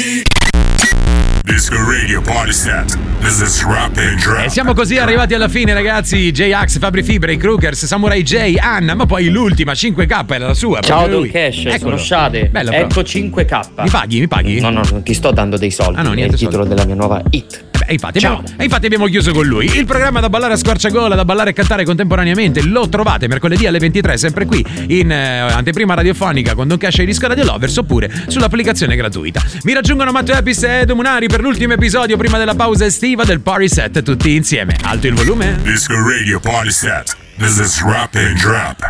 Disco Radio Party Set. This is Rap and Drop. E siamo così arrivati alla fine, ragazzi. J-Ax, Fabri Fibre, i Krugers, Samurai J, Anna, ma poi l'ultima 5K era la sua. Ciao Don lui. Cash, Eccolo. sono Shade. Bella, ecco 5K. Mi paghi? No, non ti sto dando dei soldi. Ah, no, è niente il titolo soldi. della mia nuova hit. Infatti abbiamo chiuso con lui. Il programma da ballare a squarciagola, da ballare e cantare contemporaneamente, lo trovate mercoledì alle 23, sempre qui in anteprima radiofonica con Don Cash e i Disco Radio Lovers, oppure sull'applicazione gratuita. Mi raggiungono Matteo Epis e Edo Munari per l'ultimo episodio prima della pausa estiva del Party Set, tutti insieme. Alto il volume. Disco Radio Party Set. This is Rap and Drop.